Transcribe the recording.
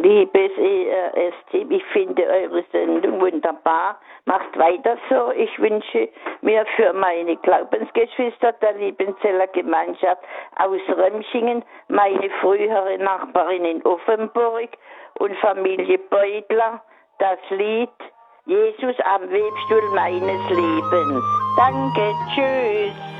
Liebes ERS-Team, ich finde eure Sendung wunderbar. Macht weiter so. Ich wünsche mir für meine Glaubensgeschwister der Liebenzeller Gemeinschaft aus Remschingen, meine frühere Nachbarin in Offenburg und Familie Beutler das Lied Jesus am Webstuhl meines Lebens. Danke, tschüss.